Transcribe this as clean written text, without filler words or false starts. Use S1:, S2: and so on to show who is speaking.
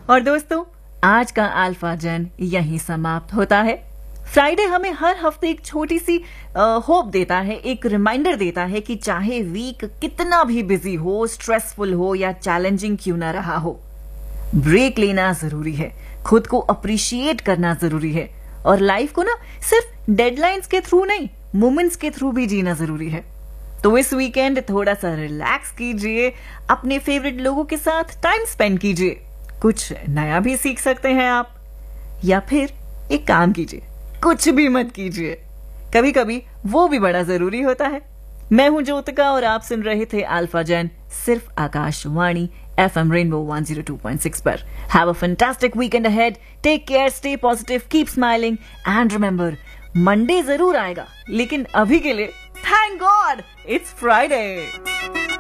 S1: और दोस्तों, आज का अल्फा जन यहीं समाप्त होता है। फ्राइडे हमें हर हफ्ते एक छोटी सी होप देता है, एक रिमाइंडर देता है कि चाहे वीक कितना भी बिजी हो, स्ट्रेसफुल हो या चैलेंजिंग क्यों ना रहा हो, ब्रेक लेना जरूरी है, खुद को अप्रिशिएट करना जरूरी है और लाइफ को ना सिर्फ डेडलाइंस के थ्रू नहीं, मोमेंट्स के थ्रू भी जीना जरूरी है। तो इस वीकेंड थोड़ा सा रिलैक्स कीजिए, अपने फेवरेट लोगों के साथ टाइम स्पेंड कीजिए, कुछ नया भी सीख सकते हैं आप, या फिर एक काम कीजिए, कुछ भी मत कीजिए, कभी कभी वो भी बड़ा जरूरी होता है। मैं हूं ज्योतिका और आप सुन रहे थे अल्फा जैन सिर्फ आकाशवाणी FM रेनबो 102.6 पर। Have a fantastic weekend ahead, take care, stay positive, keep smiling and remember, Monday जरूर आएगा, लेकिन अभी के लिए थैंक गॉड इट्स फ्राइडे।